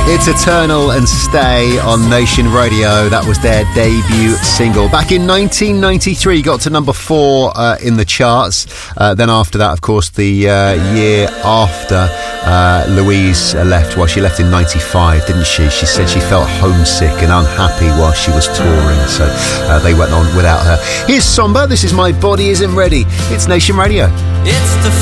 It's Eternal and Stay on Nation Radio. That was their debut single. Back in 1993, got to number 4 in the charts. Then after that, of course, the year after Louise left, well, she left in 95, didn't she? She said she felt homesick and unhappy while she was touring, so they went on without her. Here's Somber. This is My Body Isn't Ready. It's Nation Radio. It's the